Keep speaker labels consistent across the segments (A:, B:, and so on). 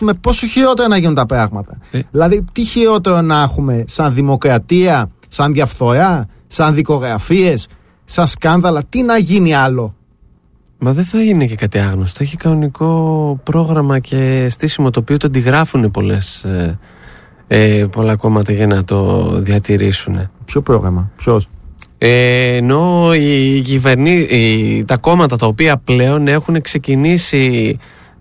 A: με πόσο χειρότερα να γίνουν τα πράγματα. Δηλαδή, τι χειρότερο να έχουμε σαν δημοκρατία, σαν διαφθορά, σαν δικογραφίες, σαν σκάνδαλα, τι να γίνει άλλο?
B: Μα δεν θα είναι και κάτι άγνωστο. Έχει κανονικό πρόγραμμα και στήσιμο το οποίο το αντιγράφουν πολλά κόμματα για να το διατηρήσουν.
A: Ποιο πρόγραμμα, ποιος?
B: Ενώ τα κόμματα τα οποία πλέον έχουν ξεκινήσει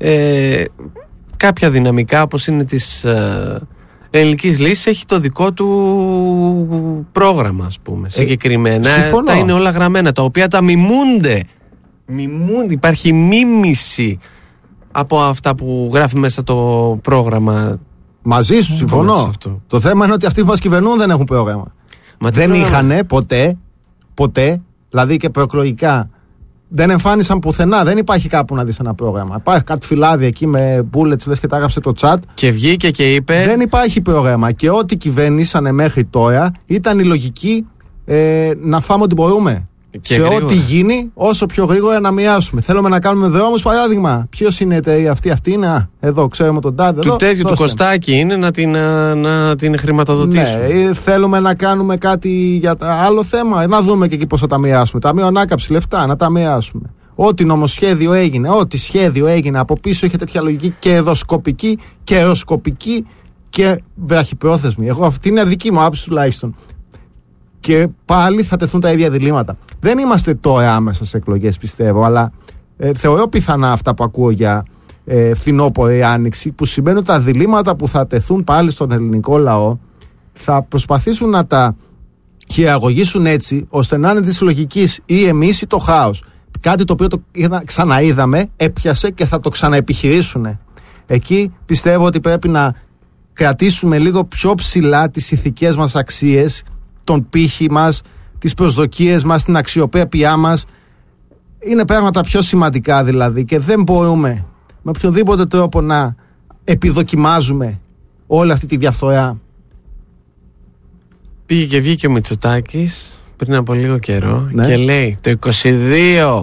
B: κάποια δυναμικά, όπως είναι της Ελληνικής Λύσης, έχει το δικό του πρόγραμμα, ας πούμε, συγκεκριμένα.
A: Συμφωνώ.
B: Τα είναι όλα γραμμένα, τα οποία τα μιμούνται. Υπάρχει μίμηση από αυτά που γράφει μέσα το πρόγραμμα.
A: Μαζί σου, συμφωνώ. Το θέμα είναι ότι αυτοί που μας κυβερνούν δεν έχουν πρόγραμμα. Δεν είχανε ποτέ, δηλαδή και προεκλογικά. Δεν εμφάνισαν πουθενά. Δεν υπάρχει κάπου να δεις ένα πρόγραμμα. Υπάρχει κάτι φυλάδι εκεί με bullets, λες και τα έγραψε το chat.
B: Και βγήκε και είπε.
A: Δεν υπάρχει πρόγραμμα. Και ό,τι κυβέρνησαν μέχρι τώρα ήταν η λογική να φάμε ό,τι μπορούμε.
B: Και
A: σε
B: γρήγορα.
A: Ό,τι γίνει, όσο πιο γρήγορα να μοιάσουμε. Θέλουμε να κάνουμε δρόμους, παράδειγμα. Ποιος είναι η εταιρεία αυτή είναι. Εδώ, ξέρουμε τον τάδε.
B: Του τέτοιου του Κωστάκη είναι να την χρηματοδοτήσουμε.
A: Ναι, θέλουμε να κάνουμε κάτι για άλλο θέμα. Να δούμε και εκεί πώς θα τα μοιράσουμε. Ταμείο Ανάκαμψη, λεφτά, να τα μοιράσουμε. Ό,τι νομοσχέδιο έγινε, ό,τι σχέδιο έγινε από πίσω είχε τέτοια λογική και εδωσκοπική και αεροσκοπική και βραχυπρόθεσμη. Εγώ αυτή είναι δική μου άποψη τουλάχιστον. Και πάλι θα τεθούν τα ίδια διλήμματα. Δεν είμαστε τώρα άμεσα σε εκλογές, πιστεύω, αλλά θεωρώ πιθανά αυτά που ακούω για φθινόπωρη άνοιξη, που σημαίνει ότι τα διλήμματα που θα τεθούν πάλι στον ελληνικό λαό θα προσπαθήσουν να τα χειραγωγήσουν έτσι, ώστε να είναι της λογικής ή εμείς ή το χάος. Κάτι το οποίο το ξαναείδαμε, έπιασε και θα το ξαναεπιχειρήσουν. Εκεί πιστεύω ότι πρέπει να κρατήσουμε λίγο πιο ψηλά τις ηθικές μας αξίες, τον πύχη μας, τις προσδοκίες μας, την αξιοπρέπειά μας. Είναι πράγματα πιο σημαντικά δηλαδή και δεν μπορούμε με οποιοδήποτε τρόπο να επιδοκιμάζουμε όλη αυτή τη διαφθορά.
B: Πήγε και βγήκε ο Μητσοτάκης πριν από λίγο καιρό, ναι, και λέει το 22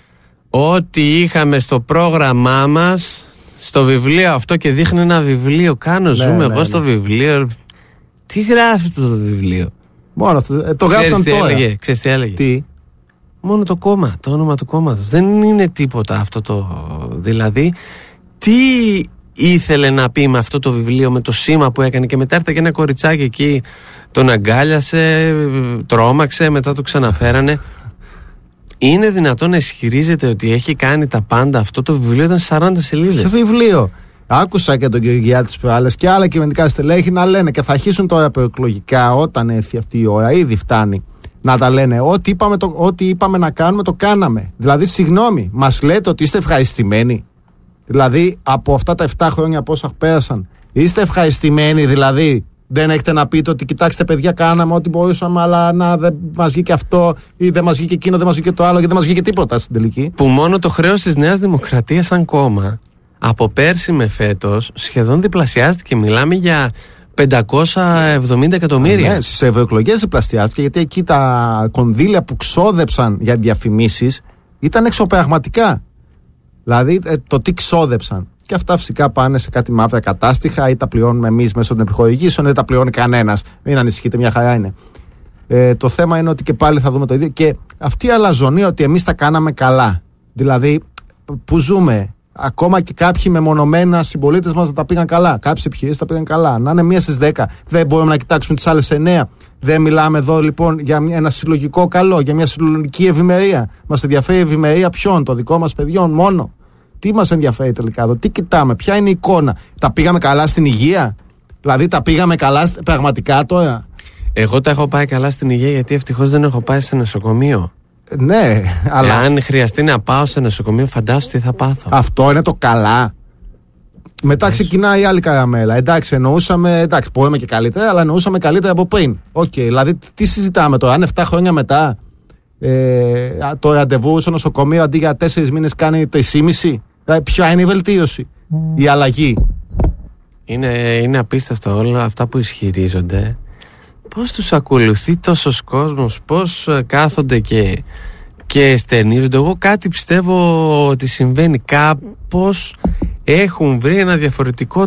B: ό,τι είχαμε στο πρόγραμμά μας στο βιβλίο αυτό, και δείχνει ένα βιβλίο. Ζούμε εγώ στο βιβλίο. Τι γράφει το βιβλίο?
A: Μόνο αυτό. Το γράψαν τώρα.
B: Ξέρεις τι έλεγε?
A: Τι?
B: Μόνο το κόμμα, το όνομα του κόμματος. Δεν είναι τίποτα αυτό το. Δηλαδή, τι ήθελε να πει με αυτό το βιβλίο, με το σήμα που έκανε, και μετά έρθει και ένα κοριτσάκι εκεί, τον αγκάλιασε, τρόμαξε, μετά το ξαναφέρανε. Είναι δυνατόν να ισχυρίζεται ότι έχει κάνει τα πάντα? Αυτό το βιβλίο ήταν 40 σελίδες.
A: Σε βιβλίο. Άκουσα και τον Γεωργιάδη τις προάλλες και άλλα κυβερνητικά στελέχη να λένε, και θα αρχίσουν τώρα προεκλογικά όταν έρθει αυτή η ώρα, ήδη φτάνει, να τα λένε. Ό,τι είπαμε να κάνουμε, το κάναμε. Δηλαδή, συγγνώμη, μας λέτε ότι είστε ευχαριστημένοι? Δηλαδή, από αυτά τα 7 χρόνια πόσα πέρασαν, είστε ευχαριστημένοι? Δηλαδή, δεν έχετε να πείτε ότι κοιτάξτε, παιδιά, κάναμε ό,τι μπορούσαμε, αλλά δεν μας βγήκε αυτό, ή δεν μας βγήκε εκείνο, δεν μας βγήκε το άλλο, ή δεν μας βγήκε τίποτα στην τελική?
B: Που μόνο το χρέος της Νέας Δημοκρατίας σαν κόμμα από πέρσι με φέτος σχεδόν διπλασιάστηκε. Μιλάμε για 570 εκατομμύρια.
A: Ναι, στις ευρωεκλογές διπλασιάστηκε, γιατί εκεί τα κονδύλια που ξόδεψαν για διαφημίσεις ήταν εξωπραγματικά. Δηλαδή το τι ξόδεψαν. Και αυτά φυσικά πάνε σε κάτι μαύρα κατάστοιχα, ή τα πληρώνουμε εμείς μέσω των επιχορηγήσεων, ή δεν τα πληρώνει κανένας. Μην ανησυχείτε, μια χαρά είναι. Το θέμα είναι ότι και πάλι θα δούμε το ίδιο. Και αυτή η αλαζονία ότι εμείς τα κάναμε καλά. Δηλαδή, που ζούμε. Ακόμα και κάποιοι μεμονωμένα συμπολίτες μας τα πήγαν καλά. Κάποιες επιχειρήσεις τα πήγαν καλά. Να είναι 1 στις 10. Δεν μπορούμε να κοιτάξουμε τις άλλες 9. Δεν μιλάμε εδώ λοιπόν για ένα συλλογικό καλό, για μια συλλογική ευημερία. Μας ενδιαφέρει η ευημερία ποιον? Των δικών μας παιδιών μόνο? Τι μας ενδιαφέρει τελικά εδώ? Τι κοιτάμε? Ποια είναι η εικόνα? Τα πήγαμε καλά στην υγεία? Δηλαδή τα πήγαμε καλά πραγματικά τώρα?
B: Εγώ τα έχω πάει καλά στην υγεία, γιατί ευτυχώς δεν έχω πάει σε νοσοκομείο.
A: Ναι, αλλά
B: αν χρειαστεί να πάω σε νοσοκομείο, φαντάσου τι θα πάθω.
A: Αυτό είναι το καλά. Μετά ξεκινάει η άλλη καραμέλα. Εντάξει, εννοούσαμε, εντάξει, μπορούμε και καλύτερα, αλλά εννοούσαμε καλύτερα από πριν. Δηλαδή, τι συζητάμε τώρα? Αν 7 χρόνια μετά το ραντεβού στο νοσοκομείο αντί για 4 μήνες κάνει 3,5, ποια είναι η βελτίωση, η αλλαγή?
B: Είναι απίστευτο όλα αυτά που ισχυρίζονται. Πώς τους ακολουθεί τόσος κόσμος, πώς κάθονται και στερνίζονται? Εγώ κάτι πιστεύω ότι συμβαίνει. Κάπως έχουν βρει ένα διαφορετικό